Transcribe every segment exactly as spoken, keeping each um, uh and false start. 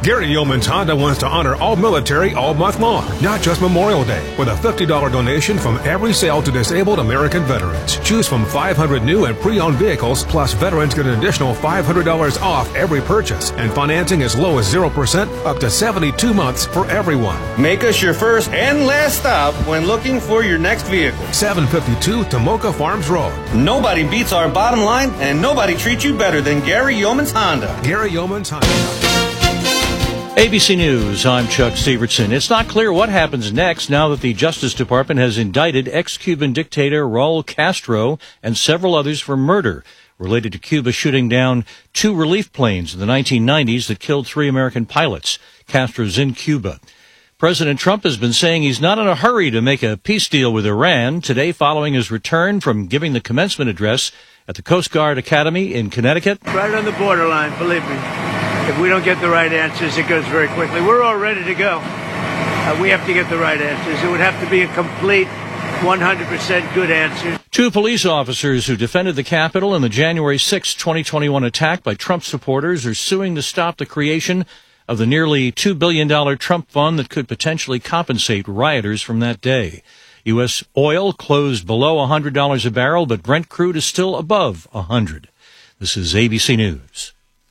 Gary Yeomans Honda wants to honor all military all month long, not just Memorial Day, with a fifty dollars donation from every sale to disabled American veterans. Choose from five hundred new and pre-owned vehicles, plus veterans get an additional five hundred dollars off every purchase, and financing as low as zero percent up to seventy-two months for everyone. Make us your first and last stop when looking for your next vehicle. seven fifty-two Tomoka Farms Road. Nobody beats our bottom line, and nobody treats you better than Gary Yeomans Honda. Gary Yeomans Honda. A B C News, I'm Chuck Steverson. It's not clear what happens next now that the Justice Department has indicted ex-Cuban dictator Raul Castro and several others for murder related to Cuba shooting down two relief planes in the nineteen nineties that killed three American pilots. Castro's in Cuba. President Trump has been saying he's not in a hurry to make a peace deal with Iran today following his return from giving the commencement address at the Coast Guard Academy in Connecticut. Right on the borderline, believe me. If we don't get the right answers, it goes very quickly. We're all ready to go. Uh, we have to get the right answers. It would have to be a complete one hundred percent good answer. Two police officers who defended the Capitol in the January sixth, twenty twenty-one attack by Trump supporters are suing to stop the creation of the nearly two billion dollars Trump fund that could potentially compensate rioters from that day. U S oil closed below one hundred dollars a barrel, but Brent crude is still above one hundred dollars. This is A B C News.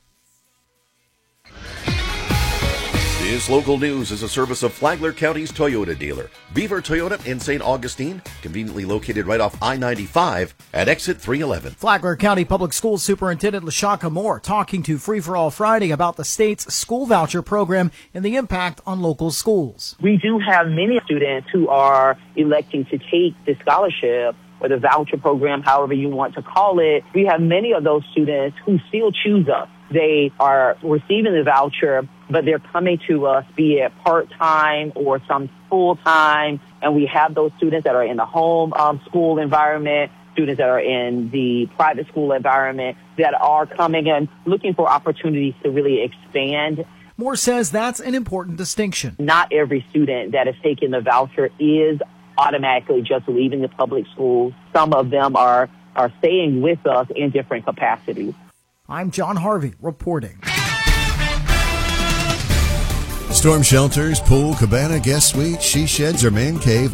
This local news is a service of Flagler County's Toyota dealer, Beaver Toyota in Saint Augustine, conveniently located right off I ninety-five at exit three eleven. Flagler County Public Schools Superintendent LaShaka Moore talking to Free for All Friday about the state's school voucher program and the impact on local schools. We do have many students who are electing to take the scholarship or the voucher program, however you want to call it. We have many of those students who still choose us. They are receiving the voucher, but they're coming to us, be it part-time or some full-time. And we have those students that are in the home um, school environment, students that are in the private school environment that are coming and looking for opportunities to really expand. Moore says that's an important distinction. Not every student that is taking the voucher is automatically just leaving the public schools. Some of them are, are staying with us in different capacities. I'm John Harvey reporting. Storm shelters, pool, cabana, guest suite, she sheds, or man cave.